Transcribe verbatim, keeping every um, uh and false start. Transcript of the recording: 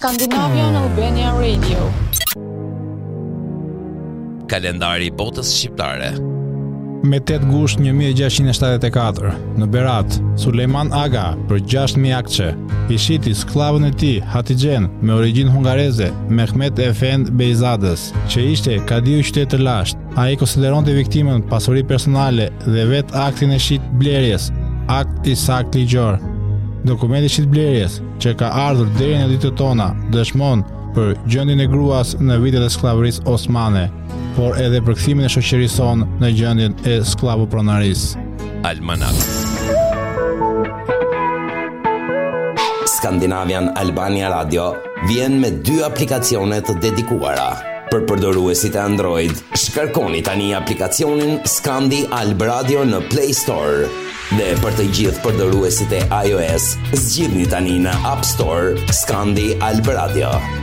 Scandinavian Albania Radio. Kalendari i botës shqiptare. Me tetë gusht një mijë e gjashtëqind e shtatëdhjetë e katër, në Berat, Sulejman Aga për gjashtë mijë akçe i shiti sklavën e tij Hatijen me origjinë hungareze, Mehmet Efend Beyzadës, që ishte kadiu i qytetit të Lasht. Ai konsideronte viktimën pasuri personale dhe vet aktin e shit blerjes, akt i sakt ligjor. Dokumenti i shit blerjes, që ka ardhur deri në ditët tona, dëshmon për gjendjen e gruas në vitet e skllavërisë osmane, por edhe për kthimin e shoqërisë sonë në gjendjen e skllavopronarisë. Almanak. Scandinavian Albania Radio vjen me dy aplikacione të dedikuara. Për përdoruesit e Android, shkarkoni tani aplikacionin Scandi Alb Radio në Play Store. Dhe për të gjithë përdoruesit e iOS, zgjidhni tani në App Store Scandi Alb Radio.